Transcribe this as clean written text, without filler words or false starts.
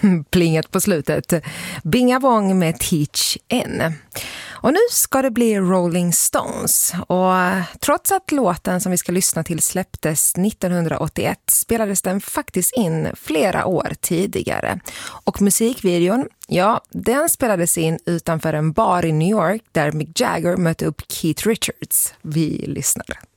plingat på slutet. Binga Wong med Teach N. Och nu ska det bli Rolling Stones. Och trots att låten som vi ska lyssna till släpptes 1981 spelades den faktiskt in flera år tidigare. Och musikvideon, ja, den spelades in utanför en bar i New York där Mick Jagger mötte upp Keith Richards. Vi lyssnar.